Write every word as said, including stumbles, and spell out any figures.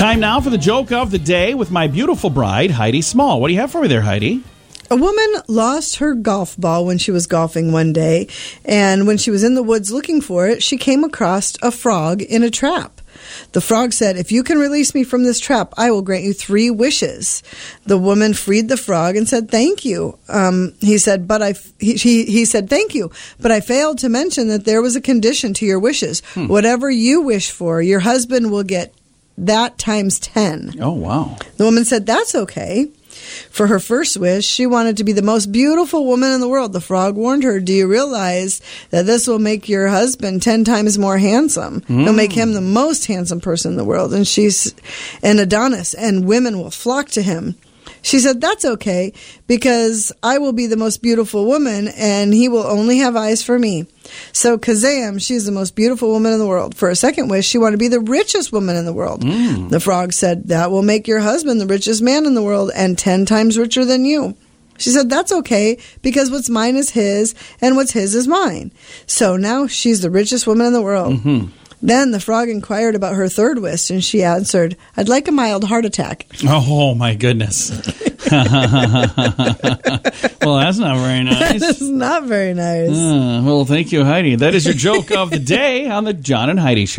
Time now for the joke of the day with my beautiful bride, Heidi Small. What do you have for me there, Heidi? A woman lost her golf ball when she was golfing one day, and when she was in the woods looking for it, she came across a frog in a trap. The frog said, "If you can release me from this trap, I will grant you three wishes." The woman freed the frog and said, "Thank you." Um, he said, "But I," he, he, he said, "Thank you, but I failed to mention that there was a condition to your wishes. Hmm. Whatever you wish for, your husband will get that times ten." Oh, wow. The woman said, "That's okay." For her first wish, she wanted to be the most beautiful woman in the world. The frog warned her, "Do you realize that this will make your husband ten times more handsome? Mm. It'll make him the most handsome person in the world, and she's an Adonis, and women will flock to him." She said, "That's okay, because I will be the most beautiful woman, and he will only have eyes for me." So Kazam, she's the most beautiful woman in the world. For a second wish, she wanted to be the richest woman in the world. Mm. The frog said, "That will make your husband the richest man in the world, and ten times richer than you." She said, "That's okay, because what's mine is his, and what's his is mine." So now she's the richest woman in the world. Mm-hmm. Then the frog inquired about her third wish, and she answered, "I'd like a mild heart attack." Oh, my goodness. Well, that's not very nice. That's not very nice. Uh, well, thank you, Heidi. That is your joke of the day on the John and Heidi Show.